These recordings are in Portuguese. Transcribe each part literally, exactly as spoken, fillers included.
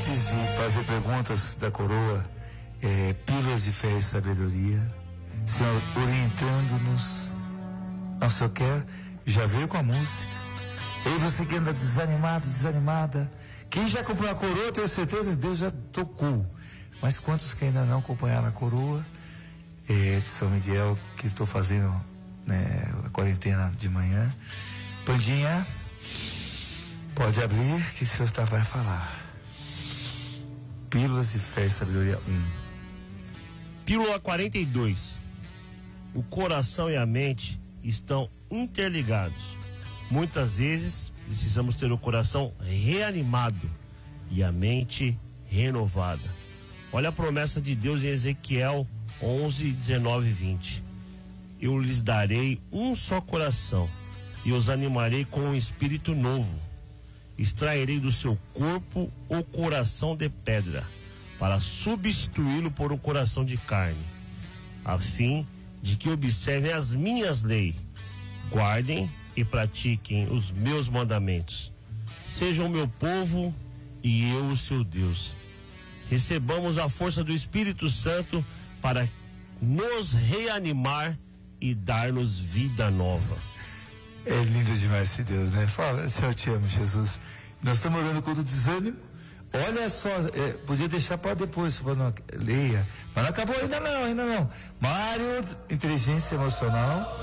Antes de fazer perguntas da coroa, é, pílulas de fé e sabedoria, Senhor, orientando-nos. Nosso Senhor quer, já veio com a música. E você que anda desanimado, desanimada, quem já acompanhou a coroa, eu tenho certeza que Deus já tocou. Mas quantos que ainda não acompanharam a coroa é, de São Miguel, que estou fazendo, né, a quarentena de manhã. Pandinha, pode abrir que o Senhor tá, vai falar. Pílulas de fé e sabedoria um. Pílula quarenta e dois. O coração e a mente estão interligados. Muitas vezes precisamos ter o coração reanimado e a mente renovada. Olha a promessa de Deus em Ezequiel onze, dezenove e vinte. Eu lhes darei um só coração e os animarei com um espírito novo. Extrairei do seu corpo o coração de pedra, para substituí-lo por um coração de carne, a fim de que observem as minhas leis, guardem e pratiquem os meus mandamentos. Sejam o meu povo e eu o seu Deus. Recebamos a força do Espírito Santo para nos reanimar e dar-nos vida nova. É lindo demais esse Deus, né? Fala, Senhor, eu te amo, Jesus. Nós estamos orando contra o desânimo. Olha só, é, podia deixar para depois, se não leia. Mas não acabou ainda não, ainda não. Mário, inteligência emocional.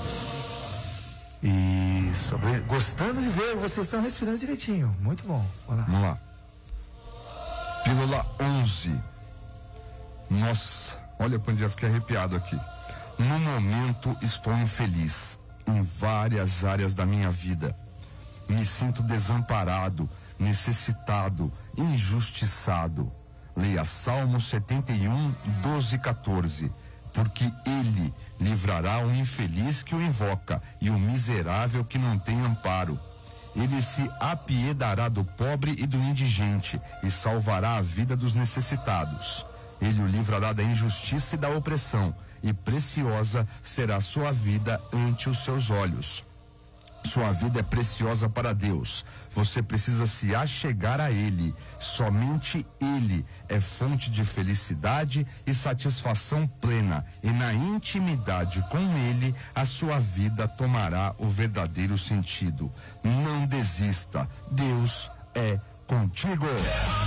E sobre, gostando de ver, vocês estão respirando direitinho. Muito bom. Vamos lá. Vamos lá. Pílula onze. Nossa, olha para onde eu fiquei arrepiado aqui. No momento estou infeliz em várias áreas da minha vida. Me sinto desamparado, necessitado, injustiçado. Leia Salmo setenta e um, doze e quatorze. Porque ele livrará o infeliz que o invoca e o miserável que não tem amparo. Ele se apiedará do pobre e do indigente e salvará a vida dos necessitados. Ele o livrará da injustiça e da opressão, e preciosa será sua vida ante os seus olhos. Sua vida é preciosa para Deus. Você precisa se achegar a Ele. Somente Ele é fonte de felicidade e satisfação plena. E na intimidade com Ele, a sua vida tomará o verdadeiro sentido. Não desista. Deus é contigo.